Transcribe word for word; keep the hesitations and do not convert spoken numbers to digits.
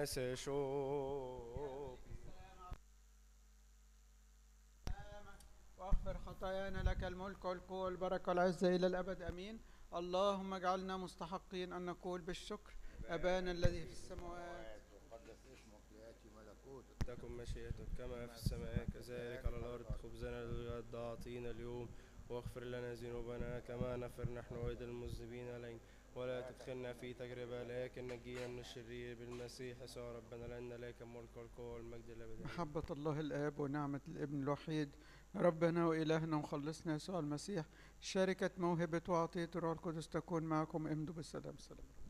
Messe شوق واغفر خطايانا. لك الملك والقوة والبركة والعزة إلى الأبد آمين. اللهم اجعلنا مستحقين أن نقول بالشكر: أبانا الذي في السماوات. يقدس اسمك، يأتي ملكوتك، تكن مشيئتك كما في السماء كذلك على الأرض. خبزنا الغد أعطينا اليوم، واغفر لنا ذنوبنا كما نغفر نحن أيضا المذنبين إلينا، ولا تدخلنا في تجربة لكن نجينا من الشرير بالمسيح يسوع ربنا، لأن لك الملك والقوة والمجد الأبدي. محبة الله الآب ونعمة الابن الوحيد ربنا وإلهنا ومخلصنا يسوع المسيح، شركة موهبة وعطية الروح القدس تكون معكم. امضوا بالسلام. سلام.